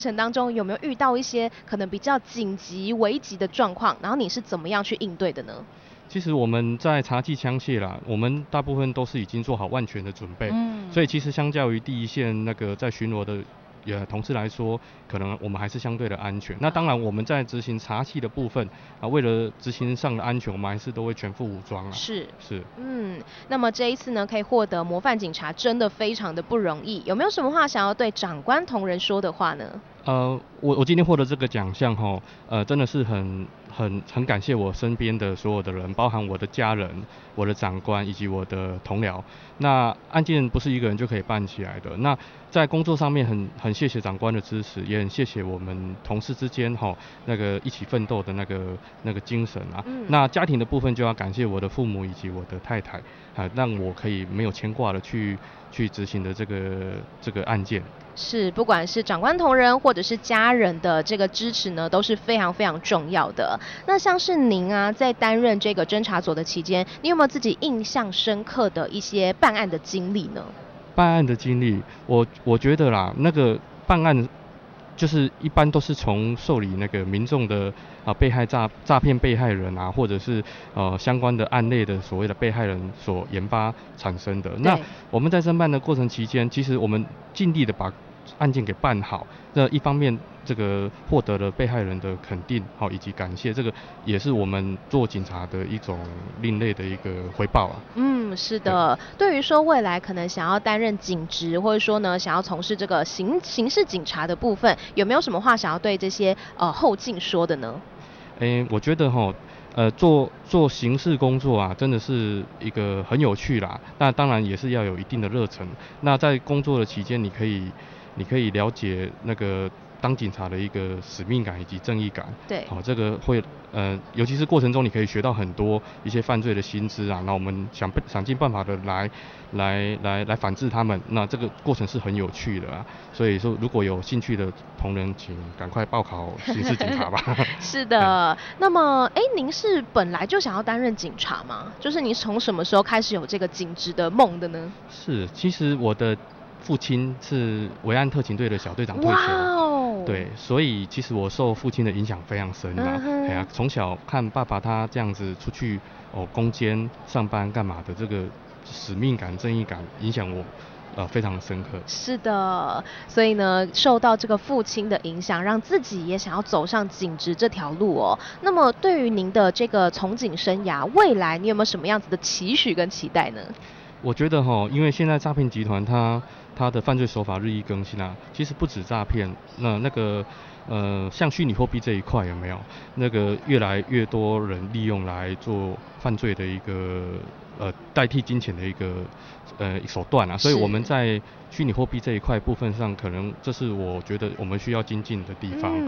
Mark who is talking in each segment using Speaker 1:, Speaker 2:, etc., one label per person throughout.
Speaker 1: 程当中有没有遇到一些可能比较紧急危急的状况，然后你是怎么样去应对的呢？
Speaker 2: 其实我们在查缉枪械啦，我们大部分都是已经做好万全的准备，所以其实相较于第一线那个在巡逻的同事来说，可能我们还是相对的安全。那当然我们在执行查缉的部分啊，为了执行上的安全，我们还是都会全副武装啊。
Speaker 1: 是，
Speaker 2: 是，
Speaker 1: 那么这一次呢，可以获得模范警察，真的非常的不容易。有没有什么话想要对长官同仁说的话呢？
Speaker 2: 我今天获得这个奖项哈，真的是很感谢我身边的所有的人，包含我的家人、我的长官以及我的同僚。那案件不是一个人就可以办起来的。那在工作上面很谢谢长官的支持，也很谢谢我们同事之间哈那个一起奋斗的那个精神啊。那家庭的部分就要感谢我的父母以及我的太太，让我可以没有牵挂的去执行的这个案件。
Speaker 1: 是，不管是长官同仁或者是家人的这个支持呢，都是非常非常重要的。那像是您啊，在担任这个侦查组的期间，你有没有自己印象深刻的一些办案的经历呢？
Speaker 2: 办案的经历，我觉得啦，那个办案就是一般都是从受理那个民众的被害诈骗被害人啊，或者是相关的案类的所谓的被害人所研发产生的。那我们在侦办的过程期间，其实我们尽力的把案件给办好。那一方面，这个获得了被害人的肯定，以及感谢，这个也是我们做警察的一种另类的一个回报啊。
Speaker 1: 是的。对于说未来可能想要担任警职，或者说呢想要从事这个刑事警察的部分，有没有什么话想要对这些后进说的呢？
Speaker 2: 我觉得做刑事工作啊，真的是一个很有趣啦。那当然也是要有一定的热忱。那在工作的期间，你可以了解那个当警察的一个使命感以及正义感。
Speaker 1: 对，
Speaker 2: 这个会尤其是过程中，你可以学到很多一些犯罪的心知啊。那我们想尽办法的来反制他们。那这个过程是很有趣的啊。所以说，如果有兴趣的同仁，请赶快报考刑事警察吧。
Speaker 1: 是的。那么，您是本来就想要担任警察吗？就是你从什么时候开始有这个警职的梦的呢？
Speaker 2: 是，其实我的父亲是维安特勤队的小队长退休，对，所以其实我受父亲的影响非常深啊。从小看爸爸他这样子出去攻坚上班干嘛的，这个使命感、正义感影响我非常的深刻。
Speaker 1: 是的，所以呢，受到这个父亲的影响，让自己也想要走上警职这条路哦。那么，对于您的这个从警生涯，未来你有没有什么样子的期许跟期待呢？
Speaker 2: 我觉得因为现在诈骗集团它的犯罪手法日益更新啊，其实不止诈骗，那个像虚拟货币这一块有没有？那个越来越多人利用来做犯罪的一个代替金钱的一个手段啊，所以我们在虚拟货币这一块部分上，可能这是我觉得我们需要精进的地方，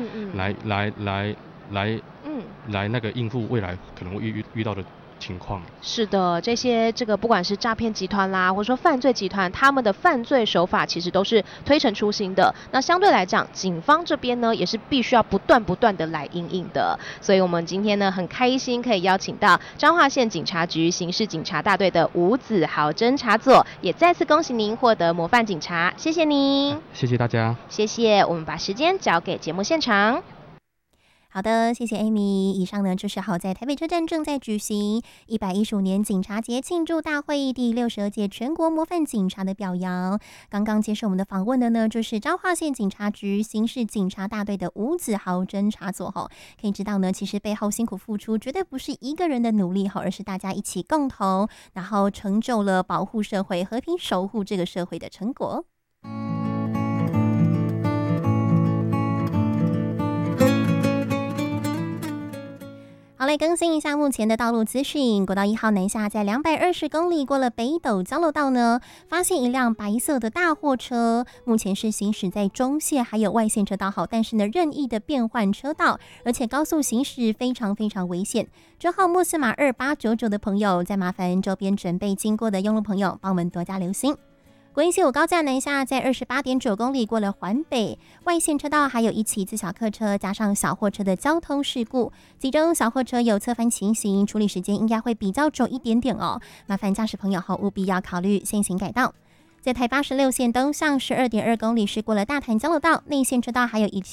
Speaker 2: 来那个应付未来可能会遇到的情况。
Speaker 1: 是的，这个不管是诈骗集团啦，或者说犯罪集团，他们的犯罪手法其实都是推陈出新的。那相对来讲，警方这边呢也是必须要不断的来因应的。所以我们今天呢很开心可以邀请到彰化县警察局刑事警察大队的吴子豪侦查佐，也再次恭喜您获得模范警察，谢谢您。
Speaker 2: 谢谢大家。
Speaker 1: 谢谢。我们把时间交给节目现场。
Speaker 3: 好的，谢谢 Amy。以上呢就是好在台北车站正在举行115年警察节庆祝大会第62届全国模范警察的表扬。刚刚接受我们的访问的呢，就是彰化县警察局刑事警察大队的吴子豪侦查佐。可以知道呢，其实背后辛苦付出绝对不是一个人的努力，而是大家一起共同，然后成就了保护社会、和平守护这个社会的成果。好，来更新一下目前的道路资讯。国道1号南下在220公里过了北斗交流道呢，发现一辆白色的大货车，目前是行驶在中线还有外线车道但是呢任意的变换车道，而且高速行驶非常危险。之后莫斯码2899的朋友，再麻烦周边准备经过的用路朋友帮我们多加留心。国175高架南下在28.9公里过了环北外线车道，还有一起自小客车加上小货车的交通事故，其中小货车有侧翻情形，处理时间应该会比较久一点点哦，麻烦驾驶朋友务必要考虑先行改道。 在台86线东向12.2公里是过了大潭交流道，内线车道还有